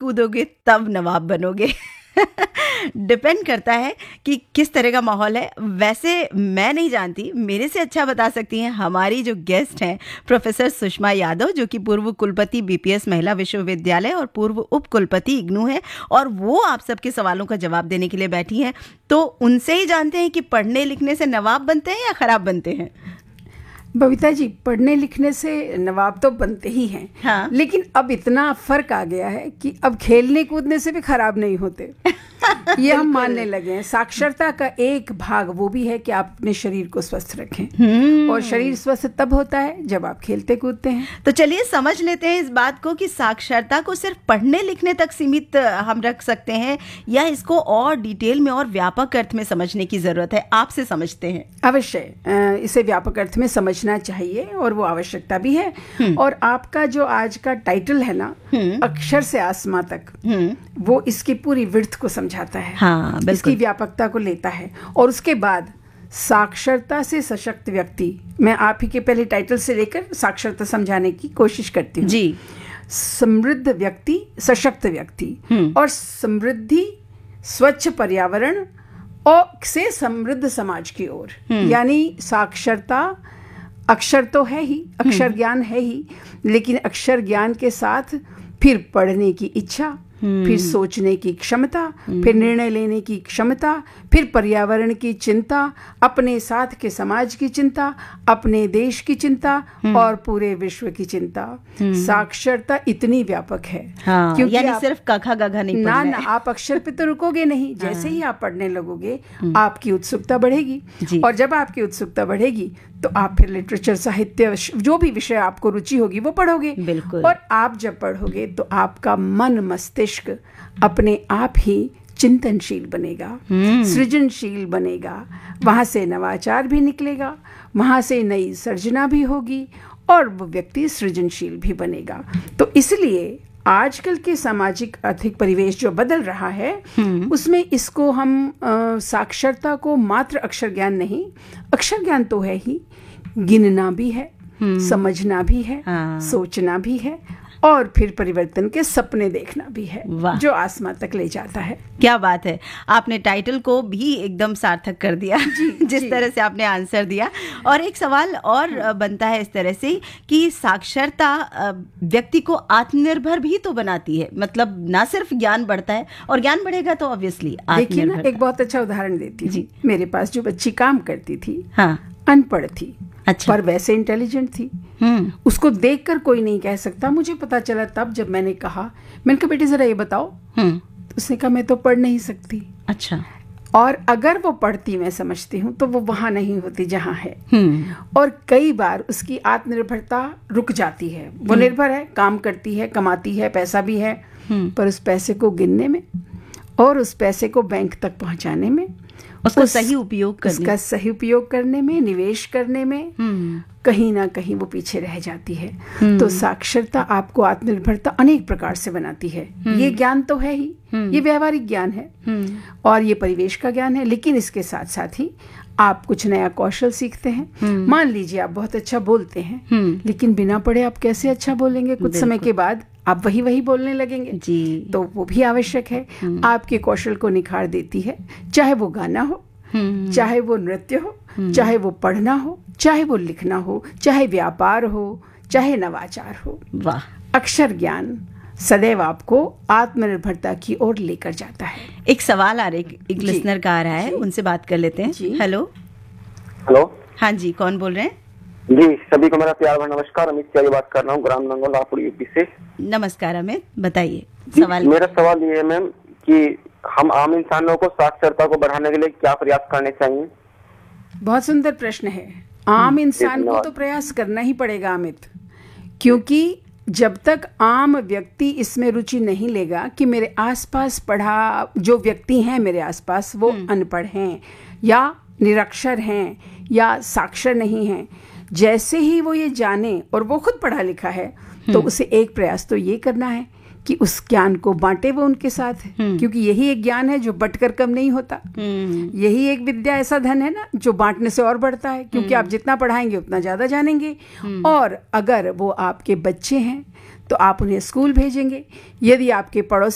कूदोगे तब नवाब बनोगे। डिपेंड करता है कि किस तरह का माहौल है। वैसे मैं नहीं जानती, मेरे से अच्छा बता सकती हैं हमारी जो गेस्ट हैं प्रोफेसर सुषमा यादव, जो कि पूर्व कुलपति बीपीएस महिला विश्वविद्यालय और पूर्व उप कुलपति इग्नू है, और वो आप सबके सवालों का जवाब देने के लिए बैठी हैं। तो उनसे ही जानते हैं कि पढ़ने लिखने से नवाब बनते हैं या खराब बनते हैं। बबीता जी, पढ़ने लिखने से नवाब तो बनते ही हैं, हाँ। लेकिन अब इतना फर्क आ गया है कि अब खेलने कूदने से भी खराब नहीं होते। ये हम मानने लगे हैं। साक्षरता का एक भाग वो भी है कि आप अपने शरीर को स्वस्थ रखें, और शरीर स्वस्थ तब होता है जब आप खेलते कूदते हैं। तो चलिए समझ लेते हैं इस बात को कि साक्षरता को सिर्फ पढ़ने लिखने तक सीमित हम रख सकते हैं, या इसको और डिटेल में और व्यापक अर्थ में समझने की जरूरत है। आपसे समझते हैं। अवश्य इसे व्यापक अर्थ में समझना चाहिए, और वो आवश्यकता भी है। और आपका जो आज का टाइटल है ना, अक्षर से आसमां तक, वो इसकी पूरी विड्थ को समझाता है। हाँ, इसकी व्यापकता को लेता है। और उसके बाद साक्षरता से सशक्त व्यक्ति, मैं आप ही के पहले टाइटल से लेकर साक्षरता समझाने की कोशिश करती हूँ जी। समृद्ध व्यक्ति, सशक्त व्यक्ति, और समृद्धि, स्वच्छ पर्यावरण और से समृद्ध समाज की ओर। यानी साक्षरता, अक्षर तो है ही, अक्षर ज्ञान है ही, लेकिन अक्षर ज्ञान के साथ फिर पढ़ने की इच्छा, फिर सोचने की क्षमता, फिर निर्णय लेने की क्षमता, फिर पर्यावरण की चिंता, अपने साथ के समाज की चिंता, अपने देश की चिंता, और पूरे विश्व की चिंता। साक्षरता इतनी व्यापक है। हाँ, क्योंकि यानी सिर्फ कखा गघा नहीं पढ़ना है। ना, आप अक्षर पे तो रुकोगे नहीं। जैसे ही आप पढ़ने लगोगे, आपकी उत्सुकता बढ़ेगी, और जब आपकी उत्सुकता बढ़ेगी तो आप फिर लिटरेचर, साहित्य, जो भी विषय आपको रुचि होगी वो पढ़ोगे। बिल्कुल। और आप जब पढ़ोगे तो आपका मन, मस्तिष्क अपने आप ही चिंतनशील बनेगा, सृजनशील बनेगा। वहाँ से नवाचार भी निकलेगा, वहाँ से नई सर्जना भी होगी, और वो व्यक्ति सृजनशील भी बनेगा। तो इसलिए आजकल के सामाजिक आर्थिक परिवेश जो बदल रहा है, उसमें इसको हम साक्षरता को मात्र अक्षर ज्ञान नहीं, अक्षर ज्ञान तो है ही, गिनना भी है, समझना भी है, सोचना भी है, और फिर परिवर्तन के सपने देखना भी है, जो आसमां तक ले जाता है। क्या बात है, आपने टाइटल को भी एकदम सार्थक कर दिया जिस तरह से आपने आंसर दिया। और एक सवाल और बनता है इस तरह से कि साक्षरता व्यक्ति को आत्मनिर्भर भी तो बनाती है। मतलब ना सिर्फ ज्ञान बढ़ता है, और ज्ञान बढ़ेगा तो ऑब्वियसली देखिए ना, एक बहुत अच्छा उदाहरण देती हूँ। मेरे पास जो बच्ची काम करती थी, हाँ, अनपढ़ थी, अच्छा, पर वैसे इंटेलिजेंट थी। उसको देखकर कोई नहीं कह सकता। मुझे पता चला तब जब मैंने कहा बेटी जरा ये बताओ, तो उसने कहा मैं तो पढ़ नहीं सकती। अच्छा। और अगर वो पढ़ती, मैं समझती हूँ, तो वो वहां नहीं होती जहां है। और कई बार उसकी आत्मनिर्भरता रुक जाती है। वो निर्भर है, काम करती है, कमाती है, पैसा भी है, पर उस पैसे को गिनने में और उस पैसे को बैंक तक पहुंचाने में, उसका सही उपयोग करने में, निवेश करने में कहीं ना कहीं वो पीछे रह जाती है। तो साक्षरता आपको आत्मनिर्भरता अनेक प्रकार से बनाती है। ये ज्ञान तो है ही, ये व्यवहारिक ज्ञान है, और ये परिवेश का ज्ञान है, लेकिन इसके साथ साथ ही आप कुछ नया कौशल सीखते हैं। मान लीजिए आप बहुत अच्छा बोलते हैं, लेकिन बिना पढ़े आप कैसे अच्छा बोलेंगे? कुछ समय के बाद आप वही बोलने लगेंगे जी। तो वो भी आवश्यक है। आपके कौशल को निखार देती है, चाहे वो गाना हो, चाहे वो नृत्य हो, चाहे वो पढ़ना हो, चाहे वो लिखना हो, चाहे व्यापार हो, चाहे नवाचार हो। वाह। अक्षर ज्ञान सदैव आपको आत्मनिर्भरता की ओर लेकर जाता है। एक सवाल आ रहा है, एक लिसनर का आ रहा है, उनसे बात कर लेते हैं। हेलो। हाँ जी, कौन बोल रहे हैं? जी, सभी को मेरा प्यार भरा नमस्कार। अमित त्यागी बात कर रहा हूँ, ग्राम नंगल, रायपुर, यूपी से। नमस्कार अमित, बताइए सवाल। मेरा सवाल ये है मैम कि हम आम इंसानों को साक्षरता को बढ़ाने के लिए क्या प्रयास करने चाहिए? बहुत सुंदर प्रश्न है। आम इंसान को तो प्रयास करना ही पड़ेगा अमित, क्योंकि जब तक आम व्यक्ति इसमें रुचि नहीं लेगा कि मेरे आसपास पढ़ा जो व्यक्ति हैं मेरे आसपास वो अनपढ़ हैं या निरक्षर हैं या साक्षर नहीं हैं, जैसे ही वो ये जाने और वो खुद पढ़ा लिखा है, तो उसे एक प्रयास तो ये करना है कि उस ज्ञान को बांटे वो उनके साथ, क्योंकि यही एक ज्ञान है जो बंटकर कम नहीं होता। यही एक विद्या, ऐसा धन है ना जो बांटने से और बढ़ता है, क्योंकि आप जितना पढ़ाएंगे उतना ज्यादा जानेंगे। और अगर वो आपके बच्चे हैं तो आप उन्हें स्कूल भेजेंगे। यदि आपके पड़ोस